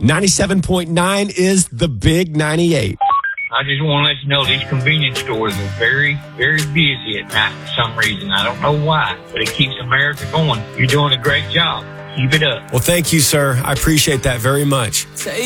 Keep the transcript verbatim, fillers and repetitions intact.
ninety-seven point nine is the Big ninety-eight. I just want to let you know these convenience stores are very, very busy at night for some reason. I don't know why, but it keeps America going. You're doing a great job. Keep it up. Well, thank you, sir. I appreciate that very much.